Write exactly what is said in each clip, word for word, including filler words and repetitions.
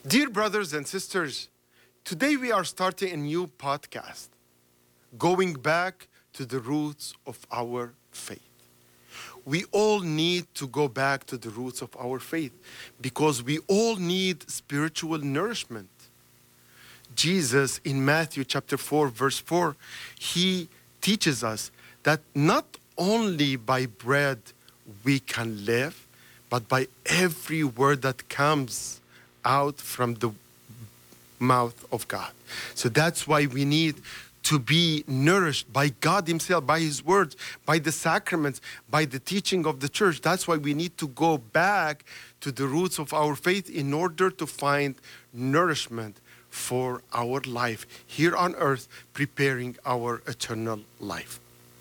Dear brothers and sisters, today we are starting a new podcast, going back to the roots of our faith. We all need to go back to the roots of our faith because we all need spiritual nourishment. Jesus in Matthew chapter four, verse four, he teaches us that not only by bread we can live, but by every word that comes out from the mouth of God. So that's why we need to be nourished by God himself, by his words, by the sacraments, by the teaching of the church. That's why we need to go back to the roots of our faith in order to find nourishment for our life here on earth, preparing our eternal life.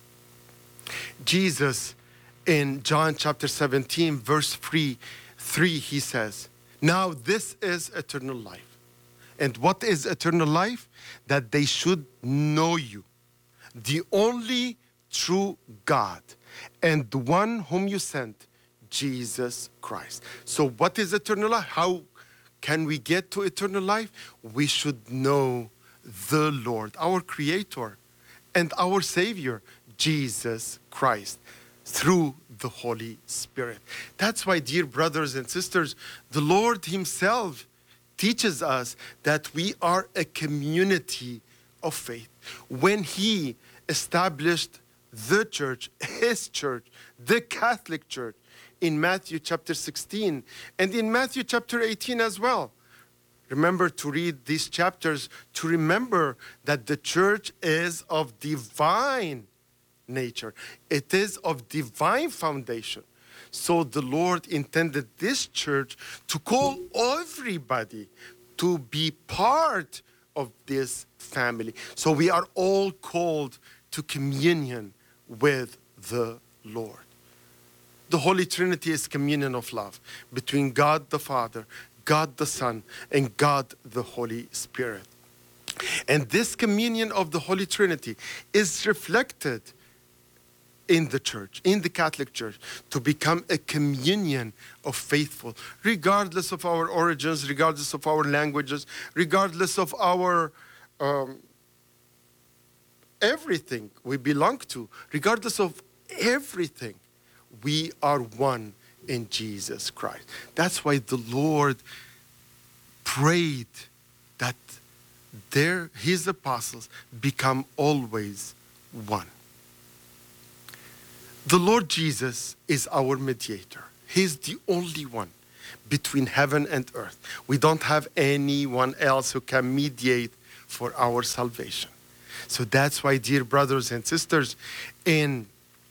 Jesus in John chapter seventeen, verse three, three, he says, "Now this is eternal life." And what is eternal life? That they should know you, the only true God, and the one whom you sent, Jesus Christ. So what is eternal life? How can we get to eternal life? We should know the Lord, our Creator, and our Savior, Jesus Christ, through the Holy Spirit. That's why, dear brothers and sisters, the Lord himself teaches us that we are a community of faith. When he established the church, his church, the Catholic Church, in Matthew chapter sixteen, and in Matthew chapter eighteen as well. Remember to read these chapters to remember that the church is of divine nature. It is of divine foundation. So the Lord intended this church to call everybody to be part of this family. So we are all called to communion with the Lord. The Holy Trinity is communion of love between God the Father, God the Son, and God the Holy Spirit. And this communion of the Holy Trinity is reflected in the church, in the Catholic Church, to become a communion of faithful, regardless of our origins, regardless of our languages, regardless of our um, everything we belong to, regardless of everything, we are one in Jesus Christ. That's why the Lord prayed that their, his apostles become always one. The Lord Jesus is our mediator. He's the only one between heaven and earth. We don't have anyone else who can mediate for our salvation. So that's why, dear brothers and sisters, in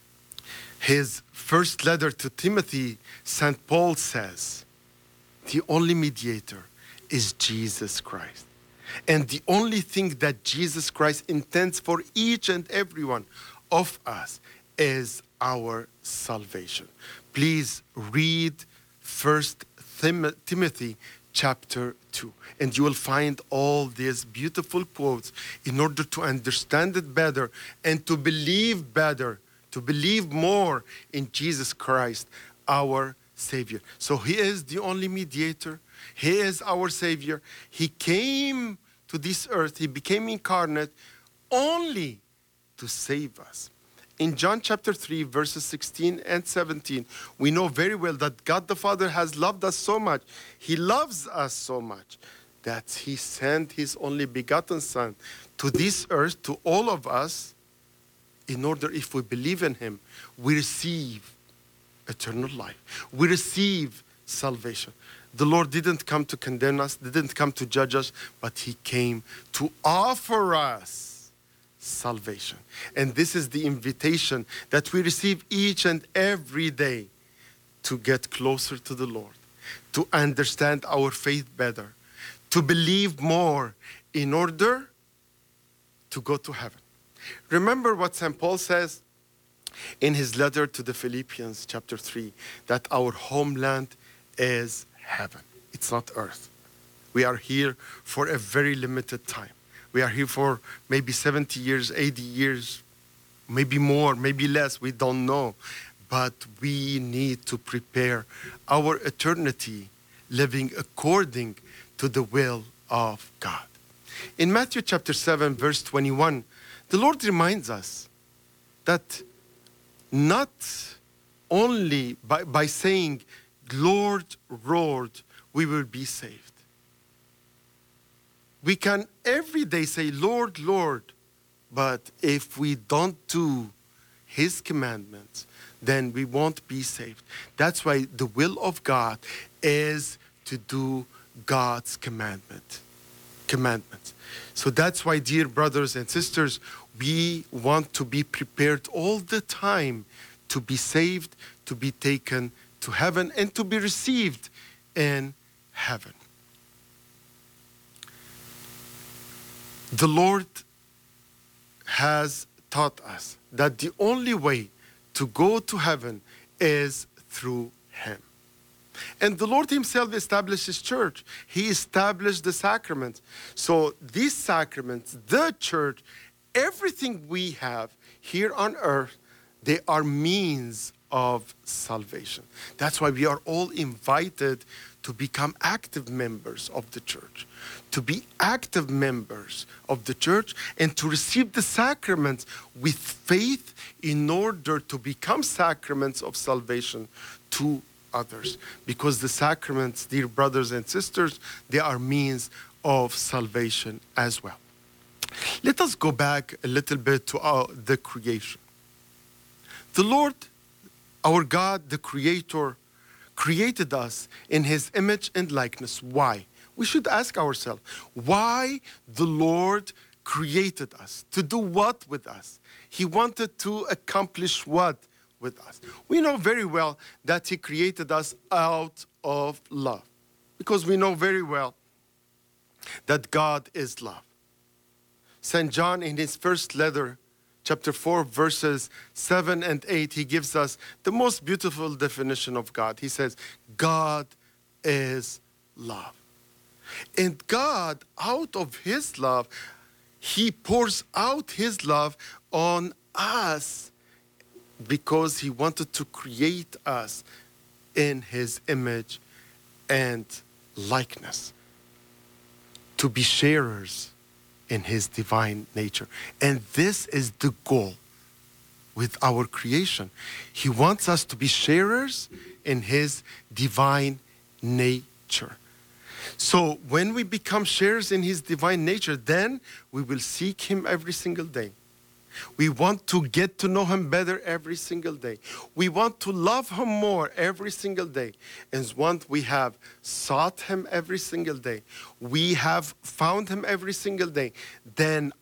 his first letter to Timothy, Saint Paul says, the only mediator is Jesus Christ. And the only thing that Jesus Christ intends for each and every one of us is our salvation. Please read First Timothy chapter two, and you will find all these beautiful quotes in order to understand it better and to believe better, to believe more in Jesus Christ, our Savior. So he is the only mediator. He is our Savior. He came to this earth. He became incarnate only to save us. In John chapter three, verses sixteen and seventeen, we know very well that God the Father has loved us so much. He loves us so much that he sent his only begotten Son to this earth, to all of us, in order, if we believe in him, we receive eternal life. We receive salvation. The Lord didn't come to condemn us, didn't come to judge us, but he came to offer us salvation. And this is the invitation that we receive each and every day to get closer to the Lord, to understand our faith better, to believe more in order to go to heaven. Remember what Saint Paul says in his letter to the Philippians chapter three, that our homeland is heaven. It's not earth. We are here for a very limited time. We are here for maybe seventy years, eighty years, maybe more, maybe less, we don't know. But we need to prepare our eternity living according to the will of God. In Matthew chapter seven, verse twenty-one, the Lord reminds us that not only by, by saying, Lord, Lord, we will be saved. We can every day say, Lord, Lord, but if we don't do His commandments, then we won't be saved. That's why the will of God is to do God's commandment, commandments. So that's why, dear brothers and sisters, we want to be prepared all the time to be saved, to be taken to heaven, and to be received in heaven. The Lord has taught us that the only way to go to heaven is through Him. And the Lord Himself established His church. He established the sacraments. So these sacraments, the church, everything we have here on earth, they are means of salvation. That's why we are all invited to become active members of the church, to be active members of the church, and to receive the sacraments with faith in order to become sacraments of salvation to others. Because the sacraments, dear brothers and sisters, they are means of salvation as well. Let us go back a little bit to our, the creation. The Lord, our God, the Creator, created us in His image and likeness. Why? We should ask ourselves, why the Lord created us? To do what with us? He wanted to accomplish what with us? We know very well that He created us out of love, because we know very well that God is love. Saint John, in his first letter, chapter four, verses seven and eight, he gives us the most beautiful definition of God. He says, God is love. And God, out of His love, He pours out His love on us because He wanted to create us in His image and likeness, to be sharers in His divine nature. And this is the goal with our creation. He wants us to be sharers in His divine nature. So when we become sharers in His divine nature, then we will seek Him every single day. We want to get to know Him better every single day. We want to love Him more every single day. And once we have sought Him every single day, we have found Him every single day, then